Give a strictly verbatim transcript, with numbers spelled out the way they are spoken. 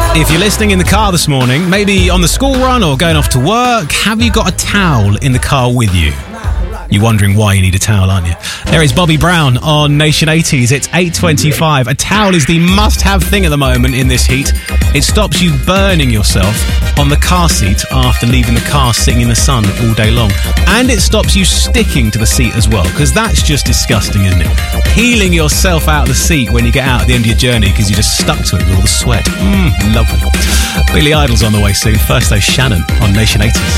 If you're listening in the car this morning, maybe on the school run or going off to work, have you got a towel in the car with you? You're wondering why you need a towel, aren't you? There is Bobby Brown on Nation eighties. It's eight twenty-five. A towel is the must-have thing at the moment in this heat. It stops you burning yourself on the car seat after leaving the car sitting in the sun all day long. And it stops you sticking to the seat as well, because that's just disgusting, isn't it? Peeling yourself out of the seat when you get out at the end of your journey because you just stuck to it with all the sweat. Mmm, lovely. Billy Idol's on the way soon. First though, Shannon on Nation eighties.